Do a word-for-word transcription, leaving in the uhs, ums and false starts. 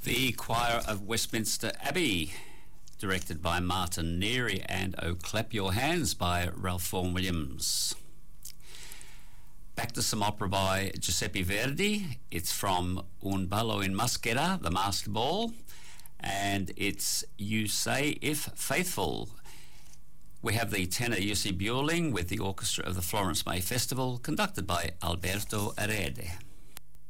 The Choir of Westminster Abbey, directed by Martin Neary, and Oh Clap Your Hands by Ralph Vaughan Williams. Back to some opera by Giuseppe Verdi. It's from Un ballo in maschera, The Masked Ball, and it's You Say If Faithful. We have the tenor Jussi Björling with the orchestra of the Florence May Festival, conducted by Alberto Arede.